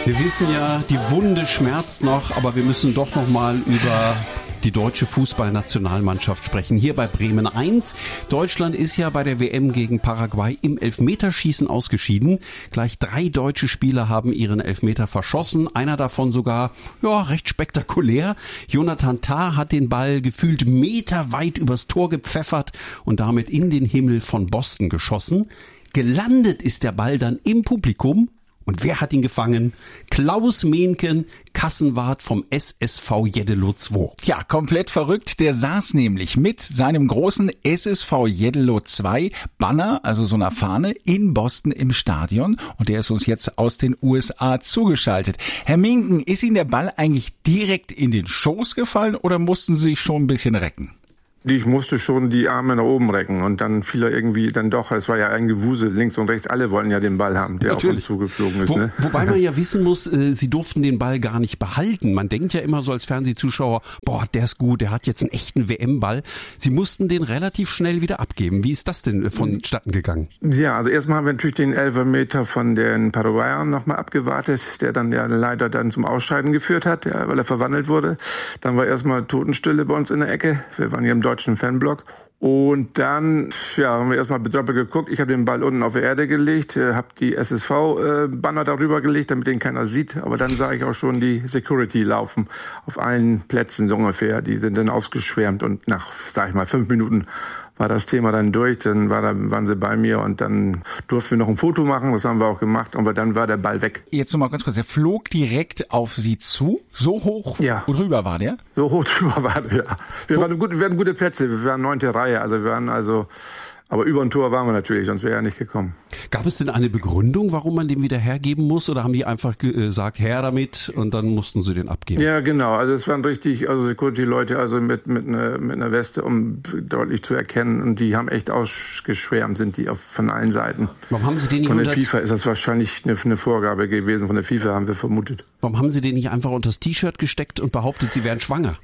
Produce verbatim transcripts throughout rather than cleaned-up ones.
Wir wissen ja, die Wunde schmerzt noch, aber wir müssen doch noch mal über die deutsche Fußballnationalmannschaft sprechen. Hier bei Bremen eins. Deutschland ist ja bei der W M gegen Paraguay im Elfmeterschießen ausgeschieden. Gleich drei deutsche Spieler haben ihren Elfmeter verschossen. Einer davon sogar, ja, recht spektakulär. Jonathan Tah hat den Ball gefühlt meterweit übers Tor gepfeffert und damit in den Himmel von Boston geschossen. Gelandet ist der Ball dann im Publikum. Und wer hat ihn gefangen? Klaus Mehnken, Kassenwart vom S S V Jeddelo zwei. Ja, komplett verrückt. Der saß nämlich mit seinem großen S S V Jeddelo zwei Banner, also so einer Fahne, in Boston im Stadion. Und der ist uns jetzt aus den U S A zugeschaltet. Herr Mehnken, ist Ihnen der Ball eigentlich direkt in den Schoß gefallen oder mussten Sie sich schon ein bisschen recken? Ich musste schon die Arme nach oben recken und dann fiel er irgendwie dann doch, es war ja ein Gewusel, links und rechts, alle wollten ja den Ball haben, der Natürlich. auf uns zugeflogen ist. Wo, ne? Wobei man ja wissen muss, äh, sie durften den Ball gar nicht behalten. Man denkt ja immer so als Fernsehzuschauer, boah, der ist gut, der hat jetzt einen echten W M-Ball. Sie mussten den relativ schnell wieder abgeben. Wie ist das denn vonstatten gegangen? Ja, also erstmal haben wir natürlich den Elfmeter von den Paraguayern nochmal abgewartet, der dann ja leider dann zum Ausscheiden geführt hat, ja, weil er verwandelt wurde. Dann war erstmal Totenstille bei uns in der Ecke. Wir waren hier im deutschen Fanblock. Und dann ja, haben wir erstmal betröppelt geguckt. Ich habe den Ball unten auf die Erde gelegt, äh, habe die S S V-Banner äh, darüber gelegt, damit den keiner sieht. Aber dann sah ich auch schon die Security laufen auf allen Plätzen so ungefähr. Die sind dann ausgeschwärmt und nach, sag ich mal, fünf Minuten war das Thema dann durch, dann war da, waren sie bei mir und dann durften wir noch ein Foto machen, das haben wir auch gemacht, aber dann war der Ball weg. Jetzt noch mal ganz kurz, der flog direkt auf Sie zu, so hoch ja. drüber war der? So hoch drüber war der, ja. Wir, waren gut, wir hatten gute Plätze, wir waren neunte Reihe, also wir waren also, aber über ein Tor waren wir natürlich, sonst wäre er nicht gekommen. Gab es denn eine Begründung, warum man den wieder hergeben muss oder haben die einfach gesagt, her damit und dann mussten sie den abgeben? Ja, genau, also es waren richtig, also Security-Leute, also mit, mit, einer, mit einer Weste, um deutlich zu erkennen und die haben echt ausgeschwärmt, sind die auf, von allen Seiten. Warum haben sie den nicht Von der unters... FIFA ist das wahrscheinlich eine, eine Vorgabe gewesen, von der FIFA haben wir vermutet. Warum haben sie den nicht einfach unter das T-Shirt gesteckt und behauptet, sie wären schwanger?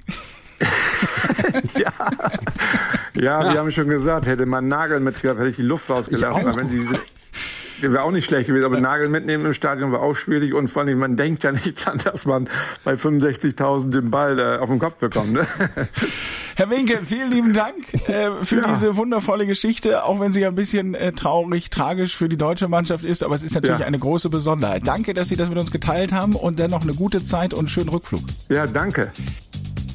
ja. ja, ja, wir haben schon gesagt, hätte man einen Nagel mitgehabt, hätte ich die Luft rausgelassen. Aber wenn sie diese, der wäre auch nicht schlecht gewesen, aber Nagel mitnehmen im Stadion war auch schwierig und vor allem, man denkt ja nicht dran, dass man bei fünfundsechzigtausend den Ball äh, auf den Kopf bekommt. Ne? Herr Mehnken, vielen lieben Dank äh, für ja. diese wundervolle Geschichte, auch wenn sie ja ein bisschen äh, traurig, tragisch für die deutsche Mannschaft ist, aber es ist natürlich ja. eine große Besonderheit. Danke, dass Sie das mit uns geteilt haben und dann noch eine gute Zeit und einen schönen Rückflug. Ja, danke.